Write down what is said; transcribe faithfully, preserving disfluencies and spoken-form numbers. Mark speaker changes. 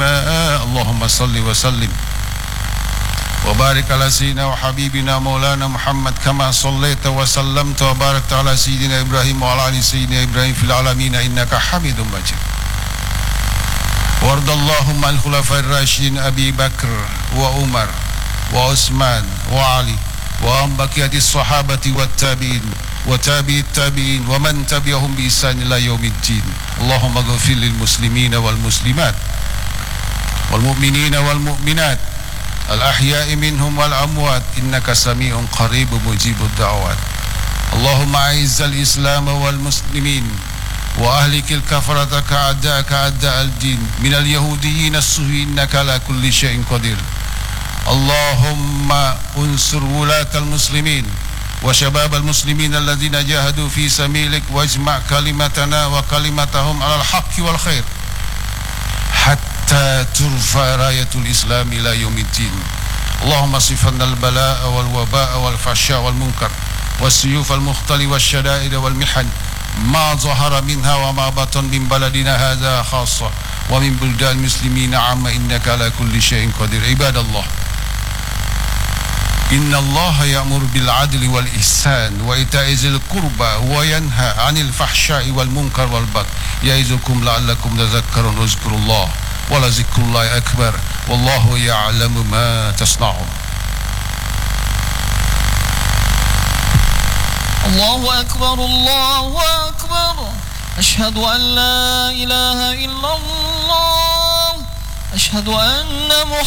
Speaker 1: اللهم صل وسلم وبارك على سيدنا وحبيبنا مولانا محمد كما صليت وسلمت وباركت على سيدنا إبراهيم وعلى آل سيدنا إبراهيم في العالمين إنك حميد مجيد. وارض اللهم عن الخلفاء الراشدين أبي بكر وعمر وعثمان وعلي وعن بقية الصحابة والتابعين وتابع التابعين ومن تبعهم بإحسان إلى يوم الدين. اللهم اغفر للمسلمين والمسلمات والمؤمنين والمؤمنات الأحياء منهم والأموات إنك سميع قريب مجيب الدعوات. اللهم أعز الإسلام والمسلمين وأهلك الكفرة كأعداءك أعداء الدين من اليهوديين الصهيونيين إنك على كل شيء قدير. اللهم انصر ولاة المسلمين وشباب المسلمين الذين جاهدوا في سبيلك واجمع كلمتنا وكلمتهم على الحق والخير حتى ترفع راية الإسلام إلى يوم الدين. اللهم صف عنا البلاء والوباء والفحشاء والمنكر والسيوف المختلف والشدائد والمحن ما ظهر منها وما بطن من بلدنا هذا خاصة ومن بلدان المسلمين عامة إنك على كل شيء قدير. عباد الله، إن الله يأمر بالعدل والإحسان وإيتاء ذي القربى وينهى عن الفحشاء والمنكر والبغي يعظكم لعلكم تذكرون. اذكروا الله ولذكر الله أكبر والله يعلم ما تصنعون.
Speaker 2: الله أكبر الله أكبر أشهد أن لا إله إلا الله أشهد أن محمد